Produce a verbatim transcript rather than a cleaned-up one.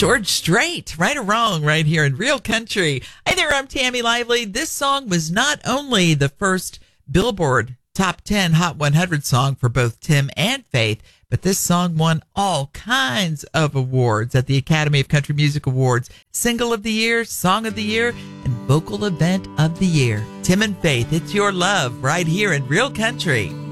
George Strait, right or wrong, right here in Real Country. Hi there, I'm Tammy Lively. This song was not only the first Billboard Top ten Hot one hundred song for both Tim and Faith, but this song won all kinds of awards at the Academy of Country Music Awards. Single of the Year, Song of the Year, and Vocal Event of the Year. Tim and Faith, it's your love right here in Real Country.